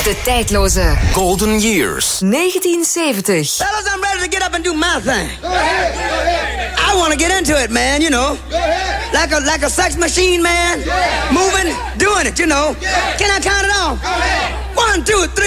De tijdloze Golden Years. 1970. Fellas, I'm ready to get up and do my thing. Go ahead. I want to get into it, man, you know. Go ahead. Like a sex machine, man. Moving, doing it, you know. Can I count it off? 1, 2, 3.